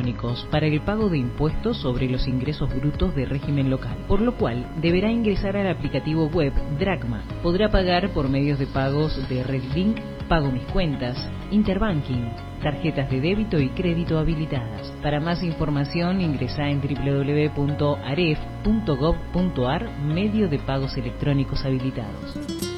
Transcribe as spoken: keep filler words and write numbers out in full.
electrónicos para el pago de impuestos sobre los ingresos brutos de régimen local, por lo cual deberá ingresar al aplicativo web Dracma. Podrá pagar por medios de pagos de RedLink, Pago Mis Cuentas, Interbanking, tarjetas de débito y crédito habilitadas. Para más información ingresa en doble u doble u doble u punto aref punto gov punto ar, medio de pagos electrónicos habilitados.